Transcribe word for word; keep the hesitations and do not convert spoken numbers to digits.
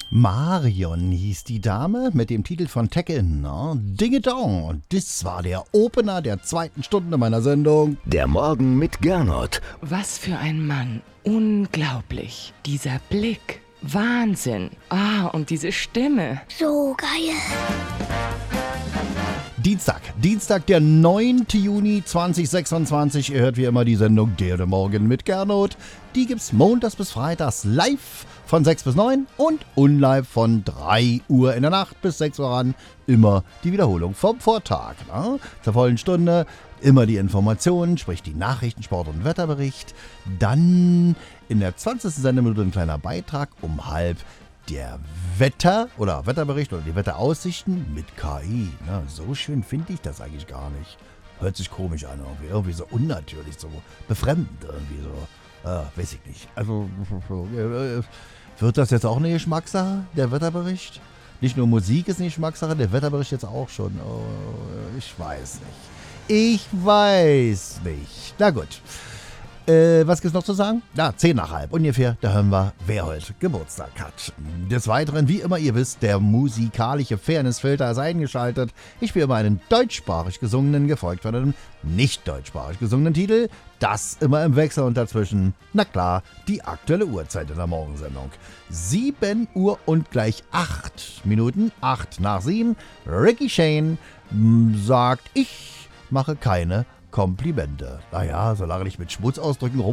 Marion hieß die Dame mit dem Titel von Tekken, ne? Dinge Dong. Und das war der Opener der zweiten Stunde meiner Sendung. Der Morgen mit Gernot. Was für ein Mann. Unglaublich. Dieser Blick. Wahnsinn. Ah, und diese Stimme. So geil. Dienstag, Dienstag, der neunte Juni zweitausendsechsundzwanzig. Ihr hört wie immer die Sendung Der Morgen mit Gernot. Die gibt's montags bis freitags live von sechs bis neun und unlive von drei Uhr in der Nacht bis sechs Uhr ran. Immer die Wiederholung vom Vortag. Ne? Zur vollen Stunde immer die Informationen, sprich die Nachrichten, Sport- und Wetterbericht. Dann in der zwanzigsten Sendeminute ein kleiner Beitrag um halb. Der Wetter- oder Wetterbericht oder die Wetteraussichten mit K I. Na, so schön finde ich das eigentlich gar nicht. Hört sich komisch an, irgendwie, irgendwie so unnatürlich, so befremdend irgendwie so. Äh, weiß ich nicht. Also, äh, wird das jetzt auch eine Geschmackssache, der Wetterbericht? Nicht nur Musik ist eine Geschmackssache, der Wetterbericht jetzt auch schon. Oh, ich weiß nicht. Ich weiß nicht. Na gut. Äh, was gibt's noch zu sagen? Na, zehn nach halb ungefähr, da hören wir, wer heute Geburtstag hat. Des Weiteren, wie immer ihr wisst, der musikalische Fairnessfilter ist eingeschaltet. Ich spiele immer einen deutschsprachig gesungenen, gefolgt von einem nicht deutschsprachig gesungenen Titel. Das immer im Wechsel und dazwischen, na klar, die aktuelle Uhrzeit in der Morgensendung. sieben Uhr und gleich acht Minuten, acht nach sieben. Ricky Shane m, sagt, ich mache keine Komplimente. Naja, solange nicht mit Schmutzausdrücken rum